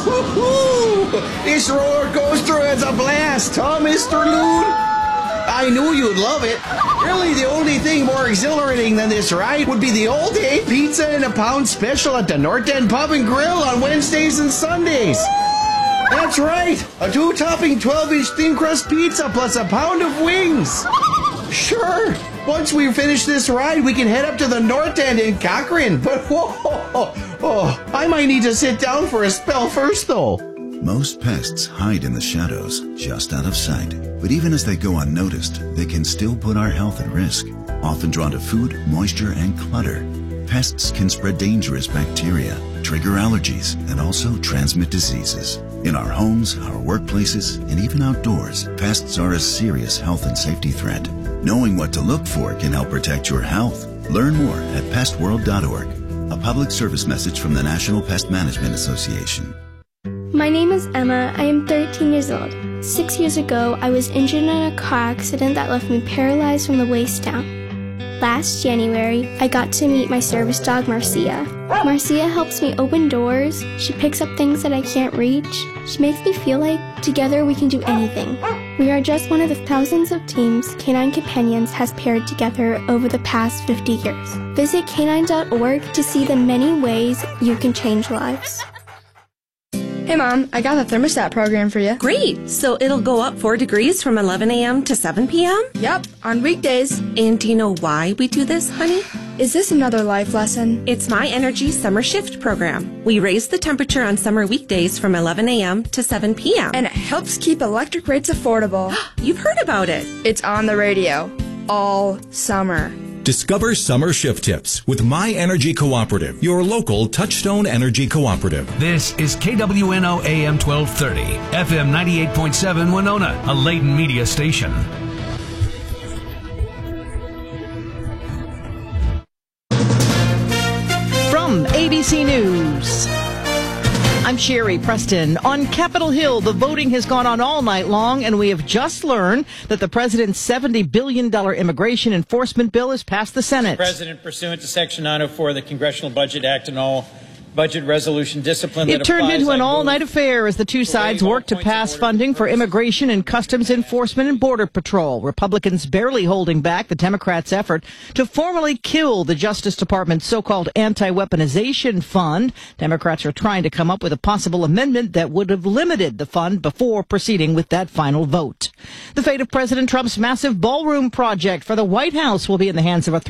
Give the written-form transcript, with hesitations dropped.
This roller coaster is a blast, huh, Mr. Loon? I knew you'd love it. Really, the only thing more exhilarating than this ride would be the all-day pizza and a pound special at the North End Pub and Grill on Wednesdays and Sundays. That's right, a 2-topping 12-inch thin crust pizza plus a pound of wings. Sure, once we finish this ride, we can head up to the North End in Cochrane. But I might need to sit down for a spell first, though. Most pests hide in the shadows, just out of sight. But even as they go unnoticed, they can still put our health at risk. Often drawn to food, moisture, and clutter, pests can spread dangerous bacteria, trigger allergies, and also transmit diseases. In our homes, our workplaces, and even outdoors, pests are a serious health and safety threat. Knowing what to look for can help protect your health. Learn more at pestworld.org. A public service message from the National Pest Management Association. My name is Emma. I am 13 years old. 6 years ago, I was injured in a car accident that left me paralyzed from the waist down. Last January, I got to meet my service dog, Marcia. Marcia helps me open doors. She picks up things that I can't reach. She makes me feel like together we can do anything. We are just one of the thousands of teams Canine Companions has paired together over the past 50 years. Visit canine.org to see the many ways you can change lives. Hey Mom, I got the thermostat program for you. Great! So it'll go up 4 degrees from 11 a.m. to 7 p.m.? Yep, on weekdays. And do you know why we do this, honey? Is this another life lesson? It's My Energy Summer Shift program. We raise the temperature on summer weekdays from 11 a.m. to 7 p.m. And it helps keep electric rates affordable. You've heard about it. It's on the radio all summer. Discover summer shift tips with My Energy Cooperative, your local Touchstone Energy Cooperative. This is KWNO AM 1230, FM 98.7 Winona, a Layton media station. From ABC News, I'm Sherry Preston. On Capitol Hill, the voting has gone on all night long, and we have just learned that the president's $70 billion immigration enforcement bill has passed the Senate. Mr. President, pursuant to Section 904 of the Congressional Budget Act and all budget resolution discipline that It turned applies, into an all-night affair as the two sides worked to pass funding for immigration and customs enforcement and border patrol. Republicans barely holding back the Democrats' effort to formally kill the Justice Department's so-called anti-weaponization fund. Democrats are trying to come up with a possible amendment that would have limited the fund before proceeding with that final vote. The fate of President Trump's massive ballroom project for the White House will be in the hands of a